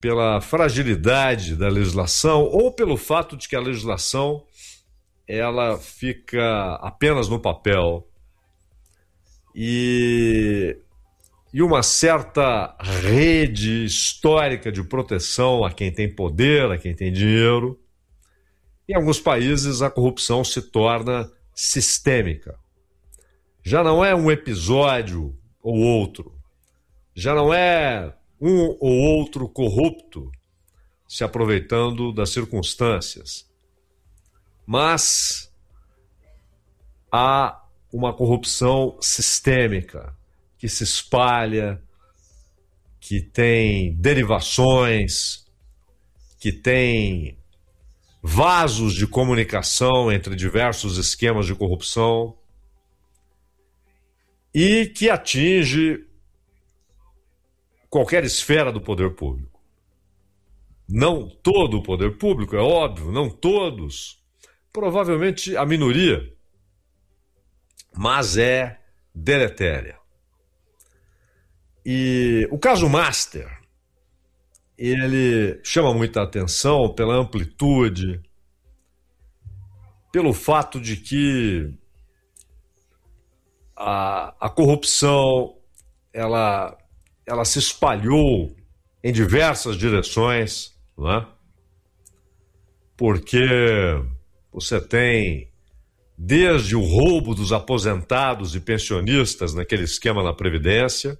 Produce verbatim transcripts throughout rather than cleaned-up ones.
pela fragilidade da legislação ou pelo fato de que a legislação ela fica apenas no papel e, e uma certa rede histórica de proteção a quem tem poder, a quem tem dinheiro. Em alguns países a corrupção se torna sistêmica. Já não é um episódio ou outro, já não é um ou outro corrupto se aproveitando das circunstâncias, mas há uma corrupção sistêmica que se espalha, que tem derivações, que tem vasos de comunicação entre diversos esquemas de corrupção e que atinge qualquer esfera do poder público. Não todo o poder público, é óbvio, não todos, provavelmente a minoria, mas é deletéria. E o caso Master, ele chama muita atenção pela amplitude, pelo fato de que a, a corrupção, ela, ela se espalhou em diversas direções, não é? Porque você tem desde o roubo dos aposentados e pensionistas naquele esquema na Previdência,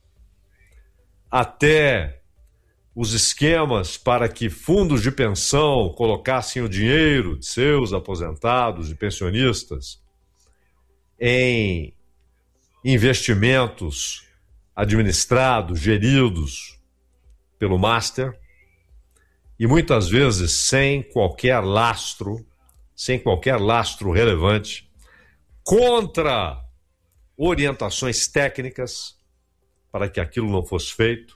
até os esquemas para que fundos de pensão colocassem o dinheiro de seus aposentados e pensionistas em investimentos administrados, geridos pelo Master, e muitas vezes sem qualquer lastro, sem qualquer lastro relevante, contra orientações técnicas para que aquilo não fosse feito.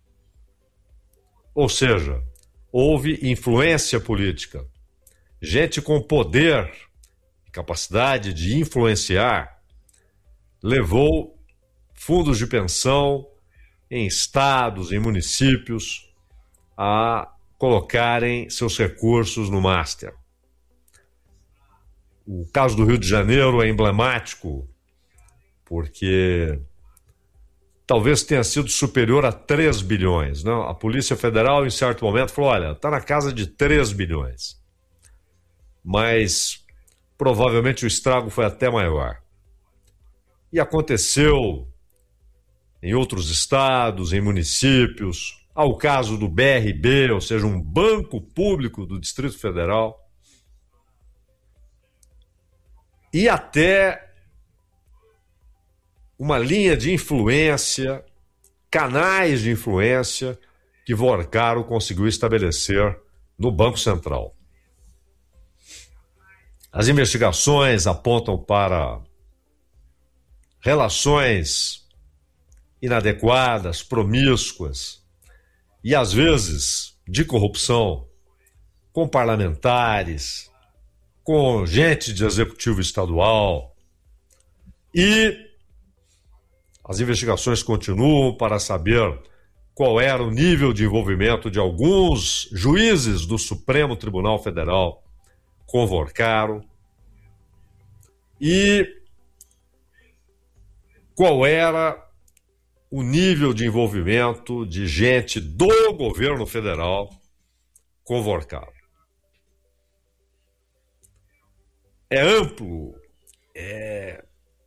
Ou seja, houve influência política. Gente com poder e capacidade de influenciar levou fundos de pensão em estados, em municípios, a colocarem seus recursos no Master. O caso do Rio de Janeiro é emblemático, porque talvez tenha sido superior a três bilhões. Não? A Polícia Federal, em certo momento, falou, olha, está na casa de três bilhões. Mas provavelmente o estrago foi até maior. E aconteceu em outros estados, em municípios. Há o caso do B R B, ou seja, um banco público do Distrito Federal. E até uma linha de influência, canais de influência que Vorcaro conseguiu estabelecer no Banco Central. As investigações apontam para relações inadequadas, promíscuas e, às vezes, de corrupção com parlamentares, com gente de executivo estadual. E as investigações continuam para saber qual era o nível de envolvimento de alguns juízes do Supremo Tribunal Federal com Vorcaro e qual era o nível de envolvimento de gente do governo federal com Vorcaro. É amplo, é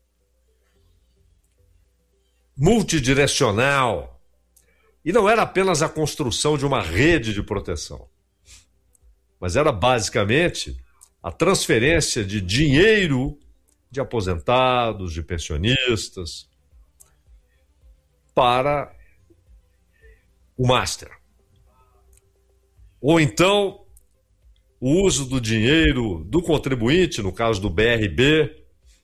multidirecional, e não era apenas a construção de uma rede de proteção, mas era basicamente a transferência de dinheiro de aposentados, de pensionistas, para o Master. Ou então, o uso do dinheiro do contribuinte, no caso do B R B,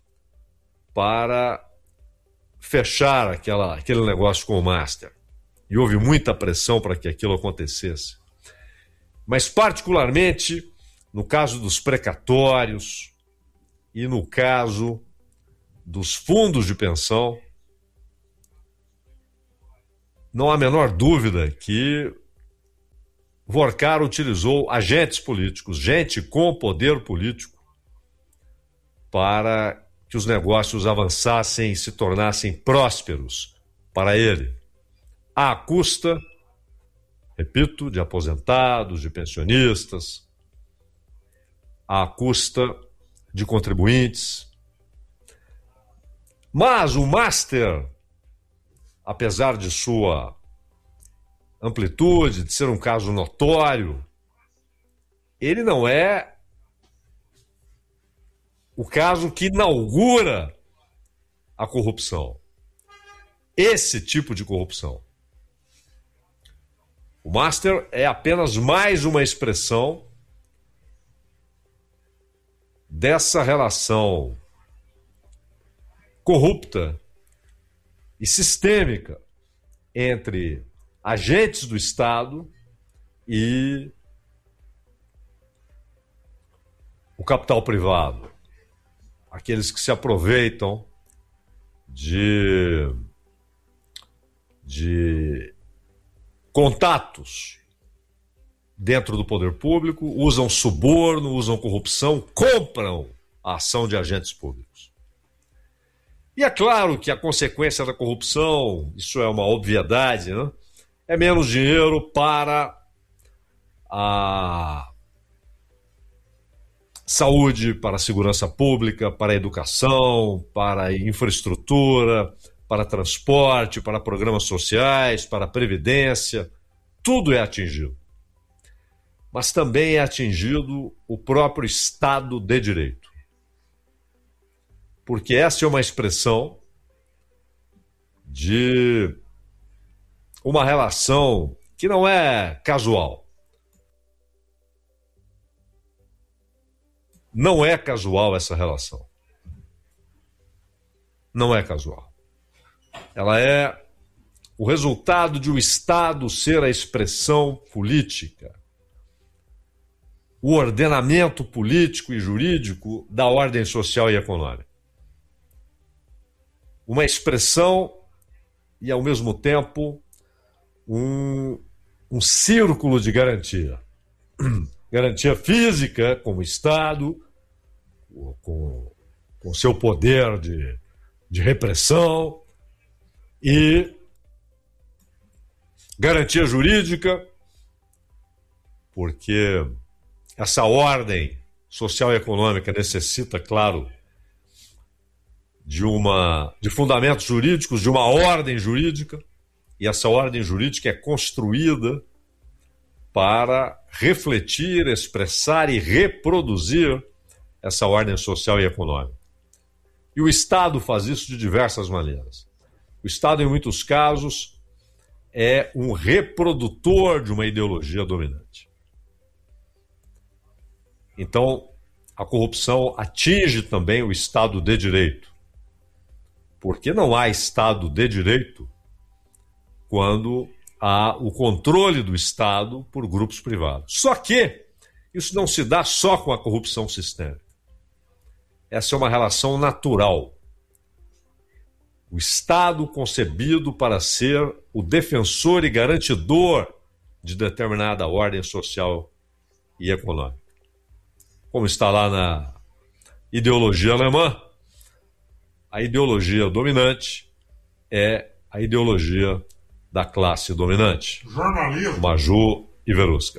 para fechar aquela, aquele negócio com o Master. E houve muita pressão para que aquilo acontecesse. Mas, particularmente, no caso dos precatórios e no caso dos fundos de pensão, não há a menor dúvida que Vorkar utilizou agentes políticos, gente com poder político, para que os negócios avançassem e se tornassem prósperos para ele, à custa, repito, de aposentados, de pensionistas, à custa de contribuintes. Mas o Master, apesar de sua amplitude, de ser um caso notório, ele não é o caso que inaugura a corrupção. Esse tipo de corrupção. O Master é apenas mais uma expressão dessa relação corrupta e sistêmica entre agentes do Estado e o capital privado, aqueles que se aproveitam de, de contatos dentro do poder público, usam suborno, usam corrupção, compram a ação de agentes públicos. E é claro que a consequência da corrupção, isso é uma obviedade, né? É menos dinheiro para a saúde, para a segurança pública, para a educação, para a infraestrutura, para transporte, para programas sociais, para a previdência. Tudo é atingido. Mas também é atingido o próprio Estado de Direito. Porque essa é uma expressão de uma relação que não é casual. Não é casual essa relação. Não é casual. Ela é o resultado de o Estado ser a expressão política, o ordenamento político e jurídico da ordem social e econômica. Uma expressão e, ao mesmo tempo, um, um círculo de garantia. Garantia física, como Estado, com, com seu poder de, de repressão, e garantia jurídica, porque essa ordem social e econômica necessita, claro, de, uma, de fundamentos jurídicos, de uma ordem jurídica, e essa ordem jurídica é construída para refletir, expressar e reproduzir essa ordem social e econômica. E o Estado faz isso de diversas maneiras. O Estado, em muitos casos, é um reprodutor de uma ideologia dominante. Então, a corrupção atinge também o Estado de Direito. Porque não há Estado de Direito quando há o controle do Estado por grupos privados. Só que isso não se dá só com a corrupção sistêmica. Essa é uma relação natural. O Estado concebido para ser o defensor e garantidor de determinada ordem social e econômica. Como está lá na ideologia alemã, a ideologia dominante é a ideologia da classe dominante. Jornalismo. Maju e Verusca.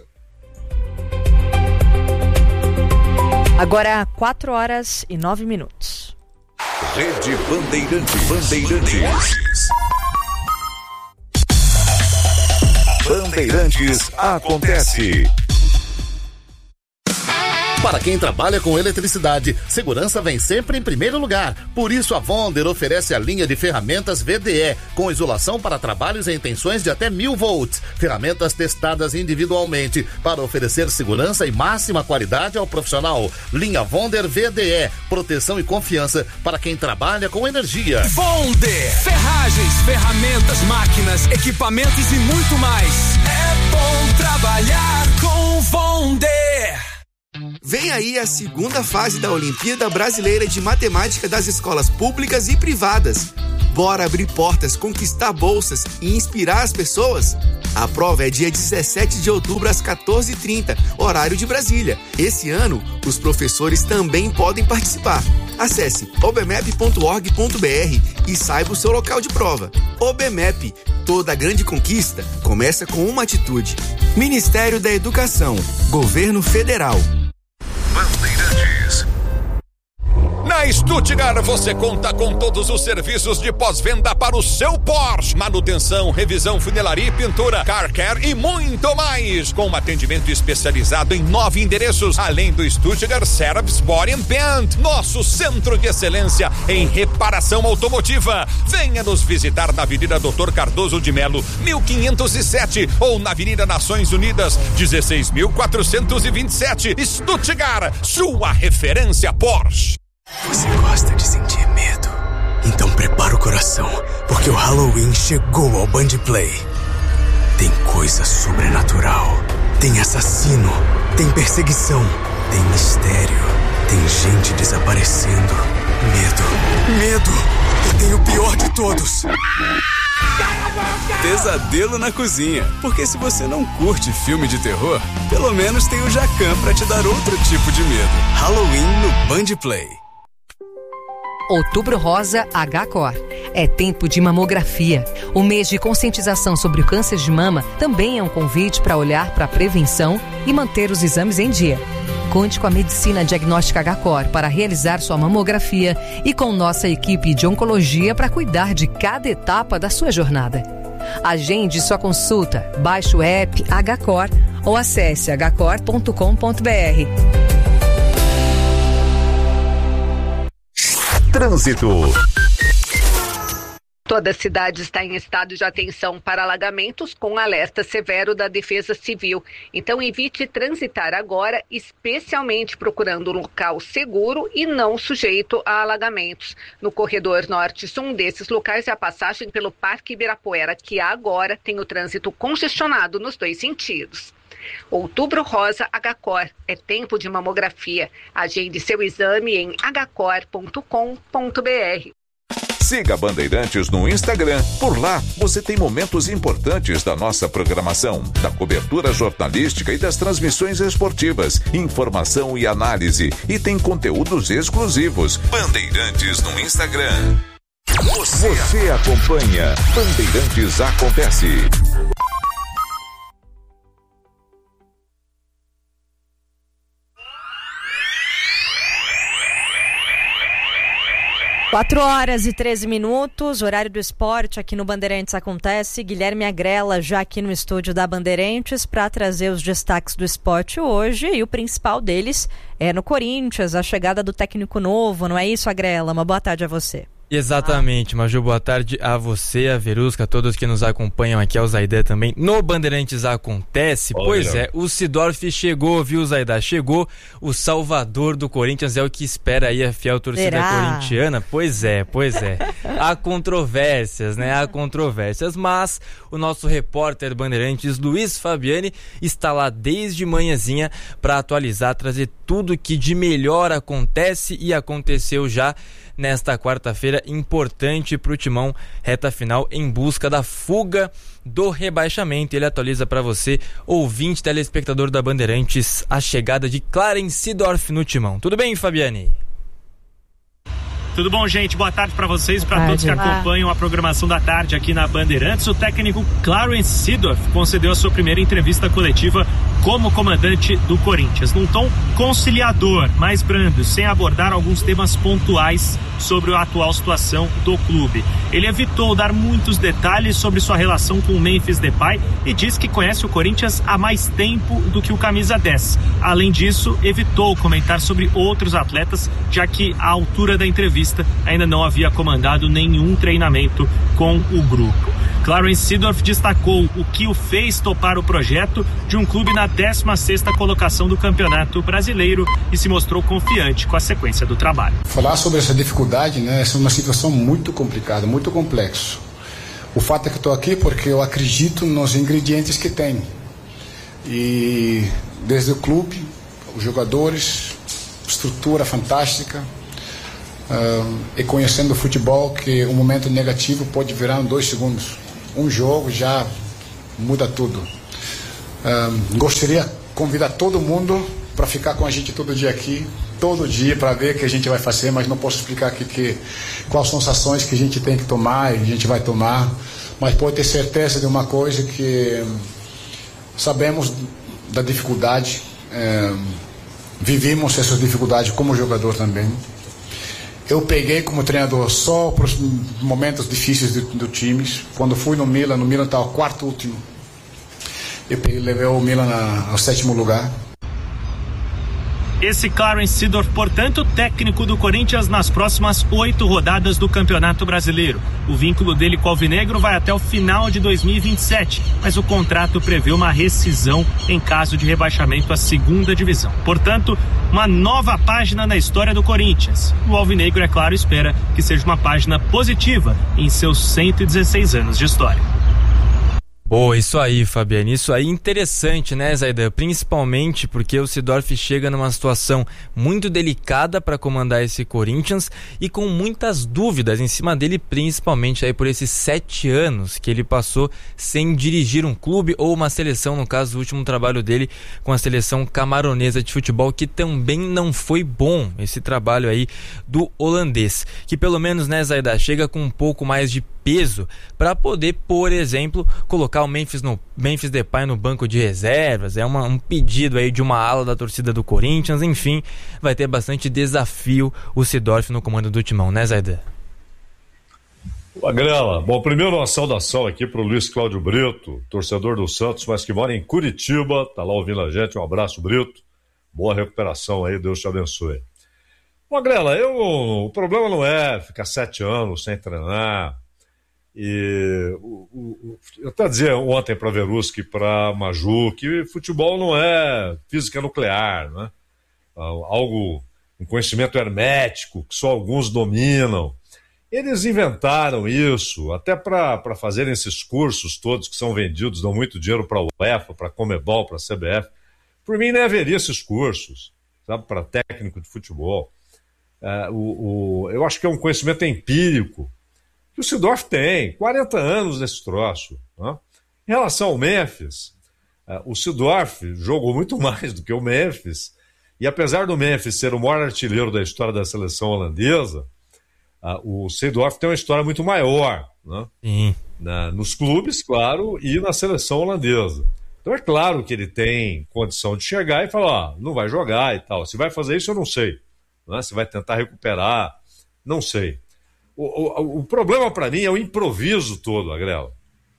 Agora, quatro horas e nove minutos. Rede Bandeirantes. Bandeirantes. Bandeirantes acontece. Para quem trabalha com eletricidade, segurança vem sempre em primeiro lugar. Por isso, a Vonder oferece a linha de ferramentas V D E, com isolação para trabalhos em tensões de até mil volts. Ferramentas testadas individualmente para oferecer segurança e máxima qualidade ao profissional. Linha Vonder V D E, proteção e confiança para quem trabalha com energia. Vonder, ferragens, ferramentas, máquinas, equipamentos e muito mais. É bom trabalhar com Vonder. Vem aí a segunda fase da Olimpíada Brasileira de Matemática das escolas públicas e privadas. Bora abrir portas, conquistar bolsas e inspirar as pessoas? A prova é dia dezessete de outubro às quatorze e trinta, horário de Brasília. Esse ano, os professores também podem participar. Acesse obmep ponto org ponto br e saiba o seu local de prova. OBMEP, toda grande conquista começa com uma atitude. Ministério da Educação, Governo Federal. Bandeirantes. Na Stuttgart você conta com todos os serviços de pós-venda para o seu Porsche. Manutenção, revisão, funilaria e pintura, car care e muito mais. Com um atendimento especializado em nove endereços, além do Stuttgart Service Body and Paint, nosso centro de excelência em reparação automotiva. Venha nos visitar na Avenida Doutor Cardoso de Melo, mil quinhentos e sete, ou na Avenida Nações Unidas, dezesseis mil quatrocentos e vinte e sete. Stuttgart, sua referência Porsche. Você gosta de sentir medo? Então prepara o coração, porque o Halloween chegou ao Band Play. Tem coisa sobrenatural, tem assassino, tem perseguição, tem mistério, tem gente desaparecendo. Medo, medo, e tem o pior de todos. Pesadelo na cozinha, porque se você não curte filme de terror, pelo menos tem o Jacan pra te dar outro tipo de medo. Halloween no Band Play. Outubro Rosa H-Cor. É tempo de mamografia. O mês de conscientização sobre o câncer de mama também é um convite para olhar para a prevenção e manter os exames em dia. Conte com a Medicina Diagnóstica H-Cor para realizar sua mamografia e com nossa equipe de oncologia para cuidar de cada etapa da sua jornada. Agende sua consulta, baixe o app H-Cor ou acesse h cor ponto com ponto b r. Trânsito. Toda a cidade está em estado de atenção para alagamentos com alerta severo da Defesa Civil. Então evite transitar agora, especialmente procurando um local seguro e não sujeito a alagamentos. No corredor norte-sul, um desses locais é a passagem pelo Parque Ibirapuera, que agora tem o trânsito congestionado nos dois sentidos. Outubro Rosa H-Cor. É tempo de mamografia. Agende seu exame em h cor ponto com ponto b r. Siga Bandeirantes no Instagram. Por lá, você tem momentos importantes da nossa programação, da cobertura jornalística e das transmissões esportivas, informação e análise. E tem conteúdos exclusivos. Bandeirantes no Instagram. Você, você acompanha Bandeirantes Acontece. quatro horas e treze minutos, horário do esporte aqui no Bandeirantes Acontece. Guilherme Agrela já aqui no estúdio da Bandeirantes para trazer os destaques do esporte hoje, e o principal deles é no Corinthians, a chegada do técnico novo, não é isso, Agrela? Uma boa tarde a você. Exatamente, Maju, boa tarde a você, a Verusca, a todos que nos acompanham aqui, ao Zaidé também, no Bandeirantes Acontece. Olha. Pois é, o Sidorf chegou, viu, Zaidá? Chegou o salvador do Corinthians, é o que espera aí a fiel torcida Será? corintiana. Pois é, pois é. Há controvérsias, né? Há controvérsias, mas o nosso repórter Bandeirantes, Luiz Fabiani, está lá desde manhãzinha para atualizar, trazer tudo que de melhor acontece e aconteceu já nesta quarta-feira, importante para o Timão, reta final em busca da fuga do rebaixamento. Ele atualiza para você, ouvinte, telespectador da Bandeirantes, a chegada de Clarence Seedorf no Timão. Tudo bem, Fabiani? Tudo bom, gente? Boa tarde para vocês e para todos que acompanham a programação da tarde aqui na Bandeirantes. O técnico Clarence Seedorf concedeu a sua primeira entrevista coletiva como comandante do Corinthians, num tom conciliador, mais brando, sem abordar alguns temas pontuais sobre a atual situação do clube. Ele evitou dar muitos detalhes sobre sua relação com o Memphis Depay e diz que conhece o Corinthians há mais tempo do que o camisa dez. Além disso, evitou comentar sobre outros atletas, já que à altura da entrevista ainda não havia comandado nenhum treinamento com o grupo. Clarence Seedorf destacou o que o fez topar o projeto de um clube na décima sexta colocação do Campeonato Brasileiro e se mostrou confiante com a sequência do trabalho. Falar sobre essa dificuldade, né, essa é uma situação muito complicada, muito complexo. O fato é que estou aqui porque eu acredito nos ingredientes que tem. E desde o clube, os jogadores, estrutura fantástica, uh, e conhecendo o futebol, que um momento negativo pode virar em dois segundos. Um jogo já muda tudo. Uh, gostaria de convidar todo mundo para ficar com a gente todo dia aqui, todo dia, para ver o que a gente vai fazer, mas não posso explicar aqui que, quais são as ações que a gente tem que tomar e a gente vai tomar, mas pode ter certeza de uma coisa, que sabemos da dificuldade, é, vivimos essas dificuldades como jogador também. Eu peguei como treinador só para os momentos difíceis do, do time. Quando fui no Milan, no Milan estava o quarto último, eu peguei, levei o Milan a, ao sétimo lugar. Esse Clarence Seedorf, portanto, técnico do Corinthians nas próximas oito rodadas do Campeonato Brasileiro. O vínculo dele com o Alvinegro vai até o final de dois mil e vinte e sete, mas o contrato prevê uma rescisão em caso de rebaixamento à segunda divisão. Portanto, uma nova página na história do Corinthians. O Alvinegro, é claro, espera que seja uma página positiva em seus cento e dezesseis anos de história. Boa, isso aí, Fabiano, isso aí interessante, né, Zaidan? Principalmente porque o Seedorf chega numa situação muito delicada para comandar esse Corinthians e com muitas dúvidas em cima dele, principalmente aí por esses sete anos que ele passou sem dirigir um clube ou uma seleção, no caso, o último trabalho dele com a seleção camaronesa de futebol, que também não foi bom, esse trabalho aí do holandês, que pelo menos, né, Zaidan, chega com um pouco mais de peso para poder, por exemplo, colocar o Memphis, no, Memphis Depay no banco de reservas. É uma, um pedido aí de uma ala da torcida do Corinthians. Enfim, vai ter bastante desafio o Seedorf no comando do Timão, né, Zaidan? Magrela, bom, primeiro uma saudação aqui para o Luiz Cláudio Brito, torcedor do Santos, mas que mora em Curitiba, tá lá ouvindo a gente. Um abraço, Brito, boa recuperação aí, Deus te abençoe. Magrela, eu, o problema não é ficar sete anos sem treinar. E o, o, eu até dizia ontem para Veruski e para Maju que futebol não é física nuclear, né? Algo, um conhecimento hermético que só alguns dominam. Eles inventaram isso até para fazerem esses cursos todos que são vendidos, dão muito dinheiro para a UEFA, para a Comebol, para a C B F. Por mim, nem haveria esses cursos, sabe, para técnico de futebol. É, o, o, eu acho que é um conhecimento empírico que o Seedorf tem, quarenta anos nesse troço. Né? Em relação ao Memphis, uh, o Seedorf jogou muito mais do que o Memphis, e apesar do Memphis ser o maior artilheiro da história da seleção holandesa, uh, o Seedorf tem uma história muito maior, né? Sim. Na, nos clubes, claro, e na seleção holandesa. Então é claro que ele tem condição de chegar e falar, ah, não vai jogar e tal. Se vai fazer isso, eu não sei. Né? Se vai tentar recuperar, não sei. O, o, o problema para mim é o improviso todo, Agrela.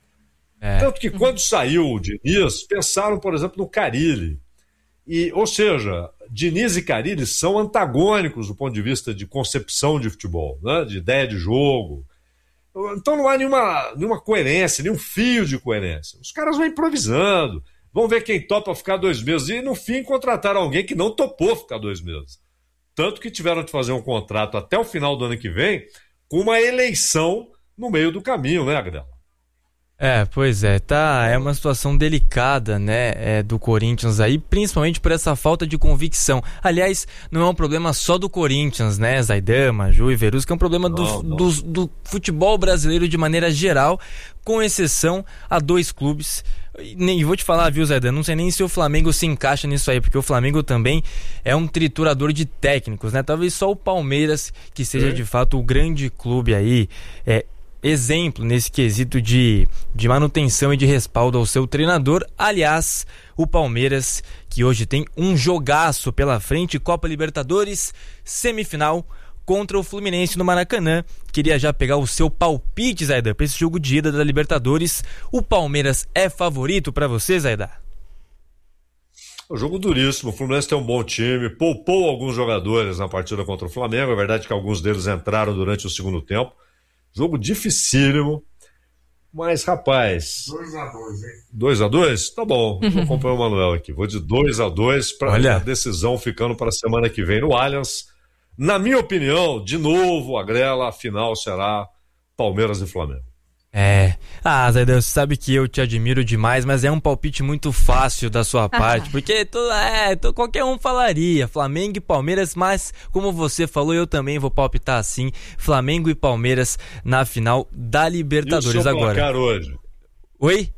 É. Tanto que quando saiu o Diniz, pensaram, por exemplo, no Carille. E, ou seja, Diniz e Carille são antagônicos do ponto de vista de concepção de futebol, né? De ideia de jogo. Então não há nenhuma, nenhuma coerência, nenhum fio de coerência. Os caras vão improvisando, vão ver quem topa ficar dois meses. E, no fim, contrataram alguém que não topou ficar dois meses. Tanto que tiveram de fazer um contrato até o final do ano que vem, com uma eleição no meio do caminho, né, Agrela? É, pois é, tá, é uma situação delicada, né, é, do Corinthians aí, principalmente por essa falta de convicção. Aliás, não é um problema só do Corinthians, né, Zaidan, Maju e Veruski, é um problema do, não, não. Do, do futebol brasileiro de maneira geral, com exceção a dois clubes. E vou te falar, viu, Zaidan, não sei nem se o Flamengo se encaixa nisso aí, porque o Flamengo também é um triturador de técnicos, né? Talvez só o Palmeiras que seja é. de fato o grande clube aí, é, exemplo nesse quesito de, de manutenção e de respaldo ao seu treinador. Aliás, o Palmeiras, que hoje tem um jogaço pela frente, Copa Libertadores, semifinal, contra o Fluminense no Maracanã. Queria já pegar o seu palpite, Zaidan, para esse jogo de ida da Libertadores. O Palmeiras é favorito para você, Zaidan? O jogo duríssimo. O Fluminense tem um bom time, poupou alguns jogadores na partida contra o Flamengo. É verdade que alguns deles entraram durante o segundo tempo. Jogo dificílimo. Mas, rapaz... dois a dois, hein? dois a dois? Tá bom. Vou acompanhar o Manuel aqui. Vou de dois a dois para a decisão ficando para a semana que vem no Allianz. Na minha opinião, de novo, Agrela, a final será Palmeiras e Flamengo. É. Ah, Zaidan, você sabe que eu te admiro demais, mas é um palpite muito fácil da sua parte, porque tô, é, tô, qualquer um falaria, Flamengo e Palmeiras, mas como você falou, eu também vou palpitar assim, Flamengo e Palmeiras na final da Libertadores. E o seu agora. Placar hoje? Oi?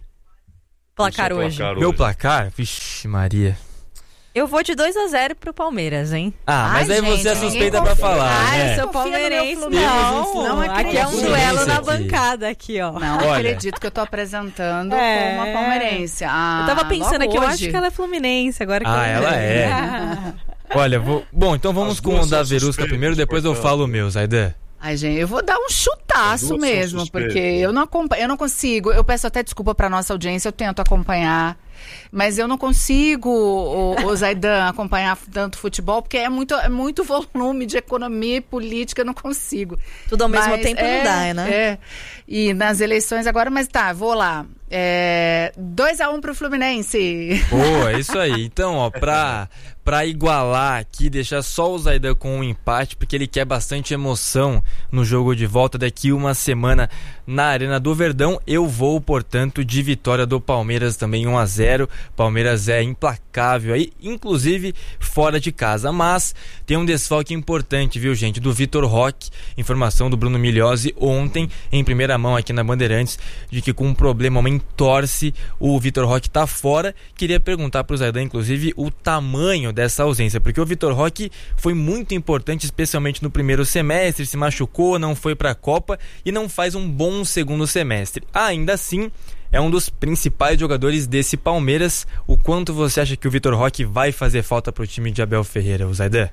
Placar hoje. Placar Meu hoje. placar? Vixe, Maria. Eu vou de dois a zero pro Palmeiras, hein? Ah, mas Ai, aí você é gente, suspeita ninguém pra confia. falar, Ah, né? eu sou Confia no meu palmeirense. Fluminense. Não, Não aqui é um acredito. duelo na Aqui. bancada aqui, ó. Não Olha. acredito que eu tô apresentando É. como uma palmeirense. Ah, Eu tava pensando logo aqui, eu hoje. acho que ela é fluminense, agora que Ah, eu... ela é. Olha, vou... bom, então vamos As com duas o da são Verusca suspeitas, primeiro, depois eu portanto. falo o meu, Zaidan. Ai, gente, eu vou dar um As chutaço duas são mesmo, suspeitas. porque eu não acompanho, eu não consigo. Eu peço até desculpa pra nossa audiência, eu tento acompanhar, mas eu não consigo, o, o Zaidan, acompanhar tanto futebol, porque é muito, é muito volume de economia e política, eu não consigo. Tudo ao mesmo Mas tempo é, não dá, né? É. E nas eleições agora, mas tá, vou lá. É, dois a um pro Fluminense. Boa, é isso aí. Então, ó, pra, pra igualar aqui, deixar só o Zaidan com um empate, porque ele quer bastante emoção no jogo de volta daqui uma semana na Arena do Verdão. Eu vou, portanto, de vitória do Palmeiras também, um a zero. Palmeiras é implacável aí, inclusive fora de casa. Mas tem um desfalque importante, viu, gente? Do Vitor Roque. Informação do Bruno Migliozzi ontem, em primeira mão aqui na Bandeirantes, de que com um problema, uma entorse, o Vitor Roque tá fora. Queria perguntar pro Zaidan, inclusive, o tamanho dessa ausência, porque o Vitor Roque foi muito importante, especialmente no primeiro semestre, se machucou, não foi pra Copa e não faz um bom segundo semestre. Ainda assim, é um dos principais jogadores desse Palmeiras. O quanto você acha que o Vitor Roque vai fazer falta pro time de Abel Ferreira, o Zaidan?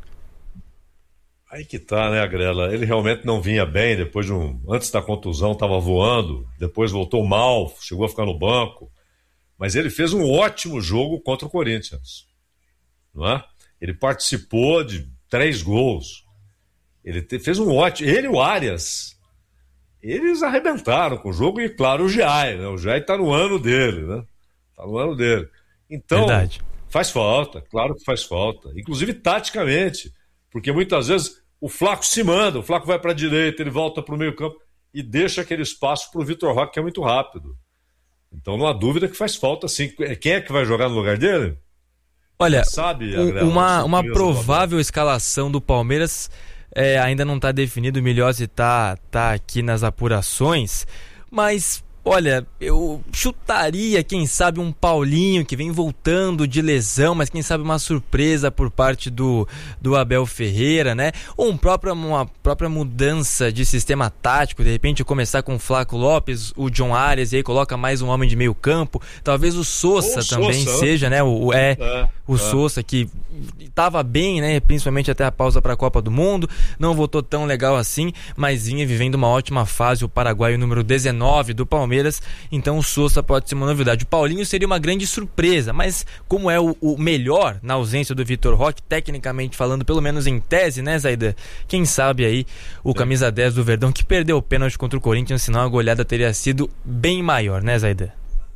Aí que tá, né, Agrela? Ele realmente não vinha bem, depois de um... Antes da contusão estava voando, depois voltou mal, chegou a ficar no banco. Mas ele fez um ótimo jogo contra o Corinthians. Não é? Ele participou de três gols. Ele te... fez um ótimo... Ele e o Arias, eles arrebentaram com o jogo, e claro, o Jai, né? O Jai tá no ano dele, né? Tá no ano dele. Então, Verdade. Faz falta, claro que faz falta. Inclusive taticamente. Porque muitas vezes o Flaco se manda, o Flaco vai para a direita, ele volta para o meio campo e deixa aquele espaço para o Vitor Roque, que é muito rápido. Então não há dúvida que faz falta sim. Quem é que vai jogar no lugar dele? Olha, Sabe, um- Agrela, uma, você uma conhece o provável escalação do Palmeiras é, ainda não está definido, o Migliozzi tá, tá aqui nas apurações, mas... Olha, eu chutaria, quem sabe, um Paulinho que vem voltando de lesão, mas quem sabe uma surpresa por parte do, do Abel Ferreira, né? Ou um próprio, uma própria mudança de sistema tático, de repente começar com o Flaco Lopes, o John Arias, e aí coloca mais um homem de meio campo. Talvez o Sousa Ou o também Sousa, seja, né? O, o- é, É, o é. Sousa, que estava bem, né? Principalmente até a pausa para a Copa do Mundo, não voltou tão legal assim, mas vinha vivendo uma ótima fase, o paraguaio número dezenove do Palmeiras. Então o Sousa pode ser uma novidade. O Paulinho seria uma grande surpresa, mas como é o, o melhor na ausência do Vitor Roque, tecnicamente falando, pelo menos em tese, né, Zaidan? Quem sabe aí o camisa dez do Verdão, que perdeu o pênalti contra o Corinthians, senão a goleada teria sido bem maior, né, Zaidan?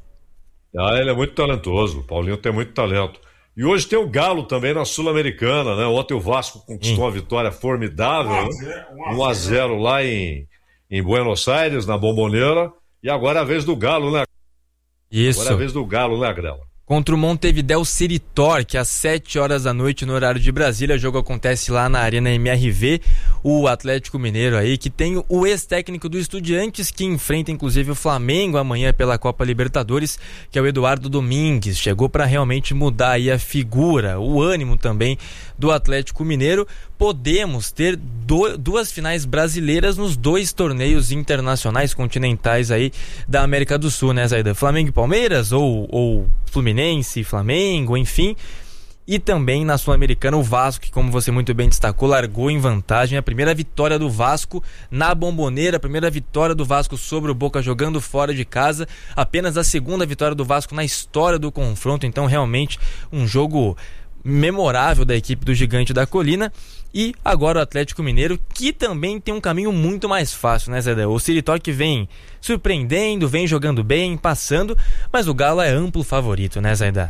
Ah, ele é muito talentoso, o Paulinho tem muito talento. E hoje tem o Galo também na Sul-Americana, né? Ontem o Vasco conquistou uma vitória formidável, né? um a zero lá em, em Buenos Aires, na Bombonera. E agora é a vez do Galo, né? Isso. Agora é a vez do Galo, né, Agrela? Contra o Montevideo City Torque, às sete horas da noite no horário de Brasília. O jogo acontece lá na Arena M R V. O Atlético Mineiro aí, que tem o ex-técnico do Estudiantes, que enfrenta inclusive o Flamengo amanhã pela Copa Libertadores, que é o Eduardo Domingues. Chegou para realmente mudar aí a figura, o ânimo também do Atlético Mineiro. Podemos ter do, duas finais brasileiras nos dois torneios internacionais continentais aí da América do Sul, né, Zaidan? Flamengo e Palmeiras, ou, ou Fluminense e Flamengo, enfim. E também na Sul-Americana o Vasco, que como você muito bem destacou, largou em vantagem. A primeira vitória do Vasco na Bombonera, a primeira vitória do Vasco sobre o Boca jogando fora de casa, apenas a segunda vitória do Vasco na história do confronto. Então realmente um jogo memorável da equipe do Gigante da Colina. E agora o Atlético Mineiro, que também tem um caminho muito mais fácil, né, Zé? O City Torque vem surpreendendo, vem jogando bem, passando, mas o Galo é amplo favorito, né, Zé?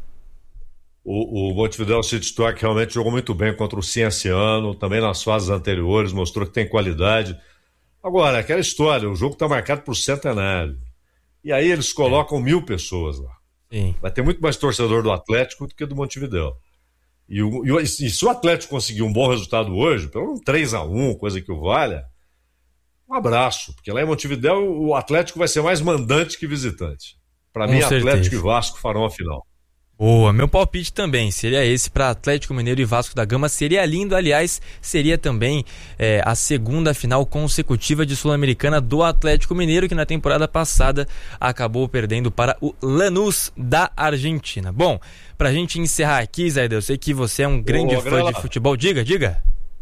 O, o Montevideo City Torque realmente jogou muito bem contra o Cienciano, também nas fases anteriores, mostrou que tem qualidade. Agora, aquela história, o jogo está marcado por centenário. E aí eles colocam é. mil pessoas lá. Sim. Vai ter muito mais torcedor do Atlético do que do Montevidéu. E, o, e, e se o Atlético conseguir um bom resultado hoje, pelo um três a um, coisa que o valha, um abraço, porque lá em Montevidéu o Atlético vai ser mais mandante que visitante. Para mim, certeza. Atlético e Vasco farão a final. Boa, meu palpite também seria esse para Atlético Mineiro e Vasco da Gama. Seria lindo, aliás, seria também é, a segunda final consecutiva de Sul-Americana do Atlético Mineiro, que na temporada passada acabou perdendo para o Lanús da Argentina. Bom, pra gente encerrar aqui, Zé, eu sei que você é um grande Ô, fã Grela. de futebol. Diga, diga.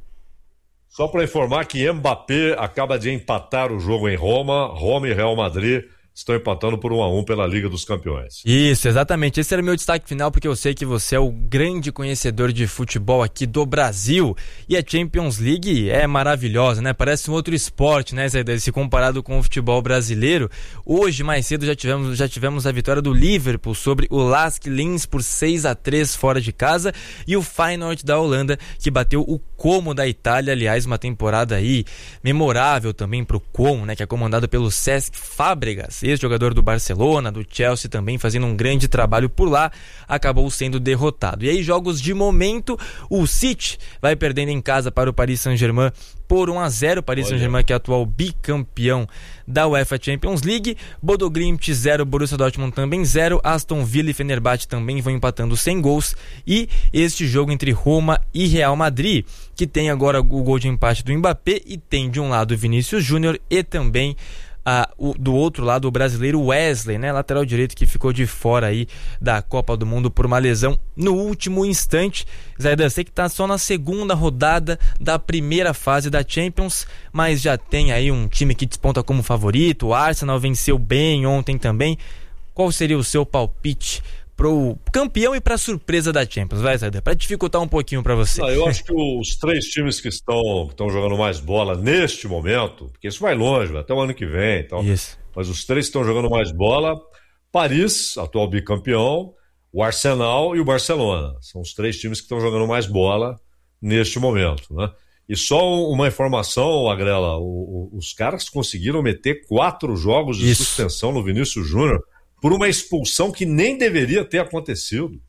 Só para informar que Mbappé acaba de empatar o jogo em Roma. Roma e Real Madrid estão empatando por um a um pela Liga dos Campeões. Isso, exatamente. Esse era o meu destaque final, porque eu sei que você é o grande conhecedor de futebol aqui do Brasil. E a Champions League é maravilhosa, né? Parece um outro esporte, né, Zé? Se comparado com o futebol brasileiro. Hoje, mais cedo, já tivemos, já tivemos a vitória do Liverpool sobre o Lask Linz por seis a três fora de casa. E o Feyenoord da Holanda, que bateu o Como da Itália. Aliás, uma temporada aí memorável também pro Como, né? Que é comandado pelo Cesc Fábregas, ex-jogador do Barcelona, do Chelsea também, fazendo um grande trabalho por lá, acabou sendo derrotado. E aí, jogos de momento, o City vai perdendo em casa para o Paris Saint-Germain por um a zero, Paris Olha. Saint-Germain, que é atual bicampeão da UEFA Champions League. Bodo Glimt zero, Borussia Dortmund também zero, Aston Villa e Fenerbahçe também vão empatando sem gols. E este jogo entre Roma e Real Madrid, que tem agora o gol de empate do Mbappé e tem de um lado o Vinícius Júnior e também Ah, o, do outro lado o brasileiro Wesley, né, lateral direito, que ficou de fora aí da Copa do Mundo por uma lesão no último instante. Zaidan, sei que tá só na segunda rodada da primeira fase da Champions, mas já tem aí um time que desponta como favorito. O Arsenal venceu bem ontem também. Qual seria o seu palpite pro campeão e pra surpresa da Champions? Vai, Zaidan, pra dificultar um pouquinho pra você. Não, eu acho que os três times que estão, que estão jogando mais bola neste momento, porque isso vai longe, vai até o ano que vem, então, isso. Mas os três que estão jogando mais bola, Paris, atual bicampeão, o Arsenal e o Barcelona. São os três times que estão jogando mais bola neste momento, né? E só uma informação, Agrela, o, o, os caras conseguiram meter quatro jogos de isso. suspensão no Vinícius Júnior por uma expulsão que nem deveria ter acontecido.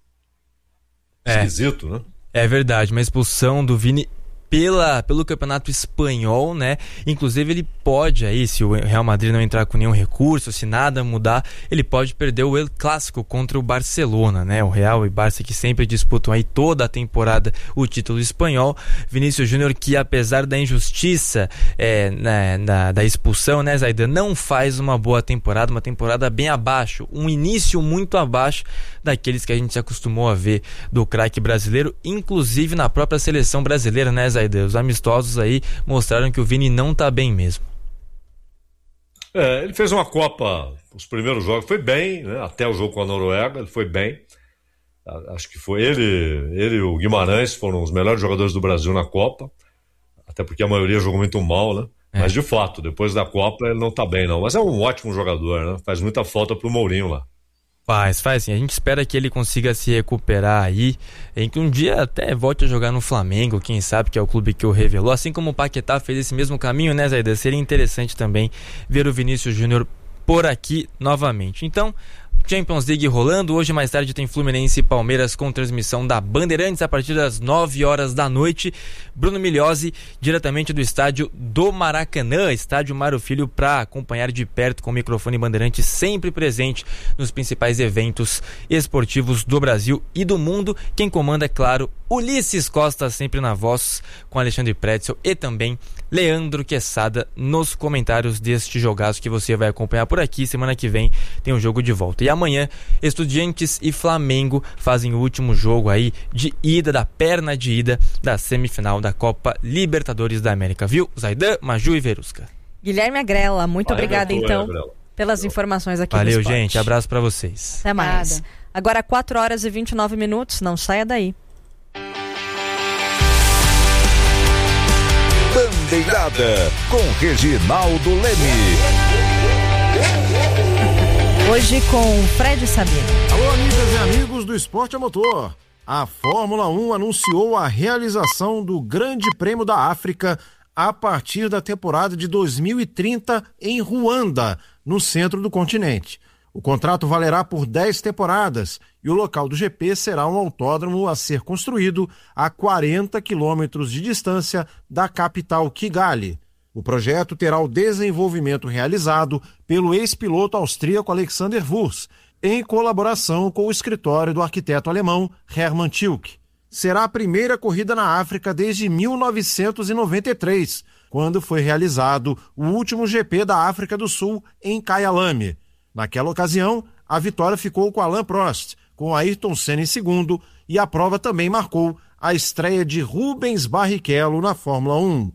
Esquisito, é. né? É verdade, uma expulsão do Vini pela, pelo Campeonato Espanhol, né? Inclusive ele pode aí, se o Real Madrid não entrar com nenhum recurso, se nada mudar, ele pode perder o El Clássico contra o Barcelona, né? O Real e Barça que sempre disputam aí toda a temporada o título espanhol. Vinícius Júnior, que apesar da injustiça é, né, da, da expulsão, né, Zaidan, não faz uma boa temporada, uma temporada bem abaixo, um início muito abaixo daqueles que a gente se acostumou a ver do craque brasileiro, inclusive na própria seleção brasileira, né, Zaidan? Os amistosos aí mostraram que o Vini não tá bem mesmo. É, ele fez uma Copa, os primeiros jogos, foi bem, né? Até o jogo com a Noruega, ele foi bem. Acho que foi ele, ele e o Guimarães foram os melhores jogadores do Brasil na Copa, até porque a maioria jogou muito mal, né? É. Mas de fato, depois da Copa ele não tá bem não, mas é um ótimo jogador, né? Faz muita falta pro Mourinho lá. Faz, faz sim. A gente espera que ele consiga se recuperar aí, em que um dia até volte a jogar no Flamengo, quem sabe, que é o clube que o revelou. Assim como o Paquetá fez esse mesmo caminho, né, Zaidan? Seria interessante também ver o Vinícius Júnior por aqui novamente. Então, Champions League rolando. Hoje mais tarde tem Fluminense e Palmeiras com transmissão da Bandeirantes a partir das nove horas da noite. Bruno Migliozzi, diretamente do estádio do Maracanã, estádio Mário Filho, para acompanhar de perto com o microfone Bandeirantes sempre presente nos principais eventos esportivos do Brasil e do mundo. Quem comanda, é claro, Ulisses Costa, sempre na voz, com Alexandre Pretzel e também Leandro Quesada nos comentários deste jogaço que você vai acompanhar por aqui. Semana que vem tem um jogo de volta. E amanhã, Estudiantes e Flamengo fazem o último jogo aí de ida, da perna de ida da semifinal da Copa Libertadores da América. Viu? Zaidan, Maju e Verusca. Guilherme Agrela, muito Valeu, obrigada então Agrela. pelas informações aqui Valeu, do Esporte. gente. Abraço pra vocês. Até mais. Nada. Agora quatro horas e vinte e nove minutos. Não saia daí. Bandeirada com Reginaldo Leme. Hoje com Fred Sabino. Alô, amigas e amigos do Esporte a Motor. A Fórmula um anunciou a realização do Grande Prêmio da África a partir da temporada de dois mil e trinta em Ruanda, no centro do continente. O contrato valerá por dez temporadas e o local do G P será um autódromo a ser construído a quarenta quilômetros de distância da capital Kigali. O projeto terá o desenvolvimento realizado pelo ex-piloto austríaco Alexander Wurz, em colaboração com o escritório do arquiteto alemão Hermann Tilke. Será a primeira corrida na África desde mil novecentos e noventa e três, quando foi realizado o último G P da África do Sul em Kyalami. Naquela ocasião, a vitória ficou com Alain Prost, com Ayrton Senna em segundo, e a prova também marcou a estreia de Rubens Barrichello na Fórmula um.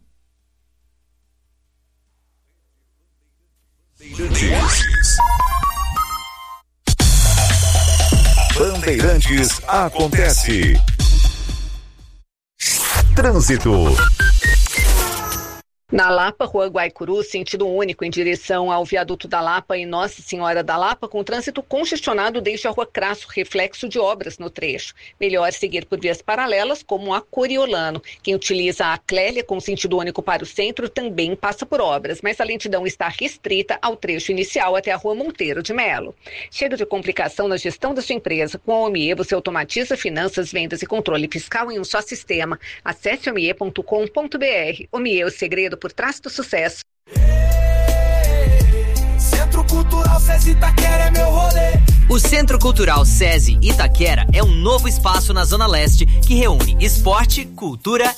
Bandeirantes acontece. Trânsito. Na Lapa, Rua Guaicuru, sentido único em direção ao viaduto da Lapa e Nossa Senhora da Lapa, com trânsito congestionado desde a Rua Crasso, reflexo de obras no trecho. Melhor seguir por vias paralelas, como a Coriolano. Quem utiliza a Clélia com sentido único para o centro também passa por obras, mas a lentidão está restrita ao trecho inicial até a Rua Monteiro de Melo. Chega de complicação na gestão da sua empresa. Com a Omie, você automatiza finanças, vendas e controle fiscal em um só sistema. Acesse omie ponto com ponto br. Omie, o segredo por trás do sucesso. Centro Cultural SESI Itaquera é meu rolê. O Centro Cultural SESI Itaquera é um novo espaço na Zona Leste que reúne esporte, cultura